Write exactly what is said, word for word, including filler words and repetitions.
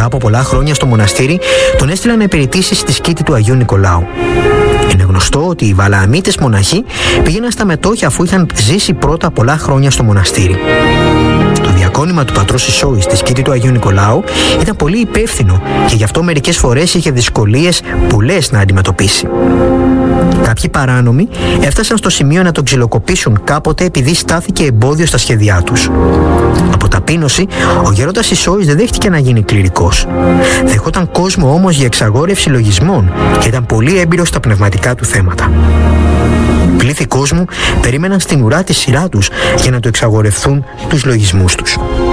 μετά από πολλά χρόνια στο μοναστήρι, τον έστειλαν να υπηρετήσει στη σκήτη του Αγίου Νικολάου. Είναι γνωστό ότι οι Βαλααμίτες μοναχοί πήγαιναν στα μετόχια αφού είχαν ζήσει πρώτα πολλά χρόνια στο μοναστήρι. Το διακόνημα του πατρός Σισόη στη σκήτη του Αγίου Νικολάου ήταν πολύ υπεύθυνο και γι' αυτό μερικές φορές είχε δυσκολίες πολλές να αντιμετωπίσει. Κάποιοι παράνομοι έφτασαν στο σημείο να τον ξυλοκοπήσουν κάποτε επειδή στάθηκε εμπόδιο στα σχέδιά τους. Από ταπείνωση, ο γέροντας Σισόης δεν δέχτηκε να γίνει κληρικός. Δεχόταν κόσμο όμως για εξαγόρευση λογισμών και ήταν πολύ έμπειρος στα πνευματικά του θέματα. Πλήθη κόσμου περίμεναν στην ουρά τη σειρά τους για να του εξαγορευθούν τους λογισμούς τους.